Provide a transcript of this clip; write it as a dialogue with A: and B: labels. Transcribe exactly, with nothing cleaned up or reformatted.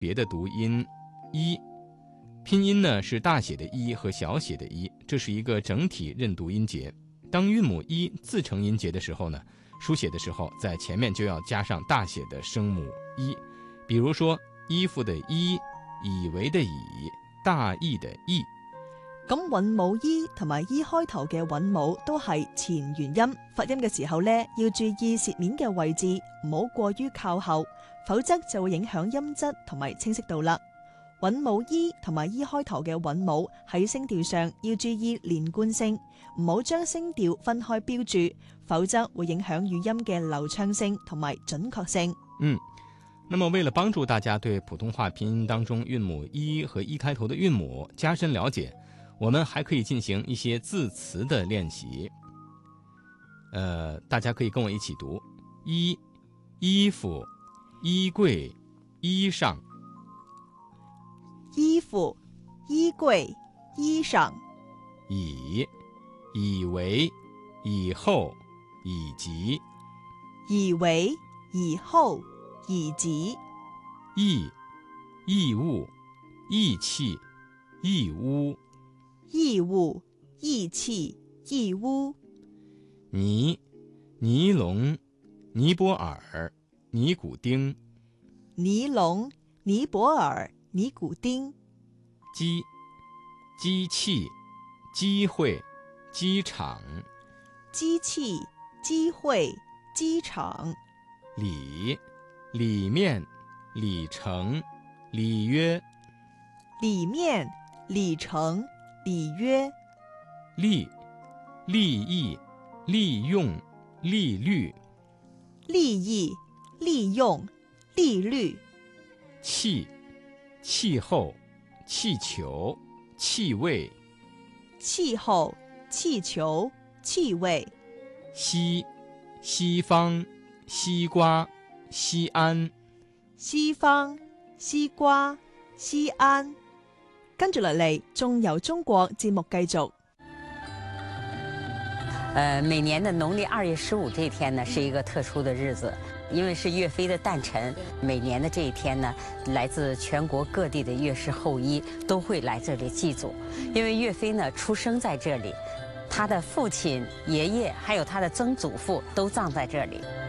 A: 别的读音一，拼音呢是大写的一和小写的一，这是一个整体认读音节。当韵母一自成音节的时候呢，书写的时候在前面就要加上大写的声母一，比如说衣服的衣，以為的以，大意的意。
B: 咁韻母依同埋依開頭嘅韻母都係前元音，發音嘅時候呢，要注意舌面嘅位置，唔好過於靠後，否則就會影響音質同埋清晰度啦。韻母依同埋依開頭嘅韻母喺聲調上要注意連貫性，唔好將聲調分開標注，否則會影響語音嘅流暢性同埋準確性。
A: 嗯，那麼為了幫助大家對普通話拼音當中韻母一和一開頭的韻母加深了解，我們還可以進行一些字詞的練習。呃，大家可以跟我一起讀：衣、衣服、衣櫃、衣裳。
B: 衣服、衣櫃、衣裳。
A: 以、以為、以後、以及。
B: 以為、以後、以及。
A: 義、義務、義氣、義烏。
B: 義務、義氣、義烏。
A: 尼、尼龍、尼泊爾、尼古丁。
B: 尼龍、尼泊爾、尼古丁。
A: 機、機器、機會、機場。
B: 機器、機會、機場。
A: 裡、裡面、裡程、裡約。
B: 裡面、裡程、裡約。
A: 利、利益、利用、利率。
B: 利益、利用、利率。
A: 氣、氣候、氣球、氣味。
B: 氣候、氣球、氣味。
A: 西、西方、西瓜、西安。
B: 西方、西瓜、西安。跟住落嚟，仲由中國節目繼續。
C: 呃，每年的農曆二月十五這一天呢，是一個特殊的日子，因為是岳飛的誕辰。每年的這一天呢，來自全國各地的岳氏後裔都會來這裡祭祖，因為岳飛呢出生在這裡，他的父親、爺爺還有他的曾祖父都葬在這裡。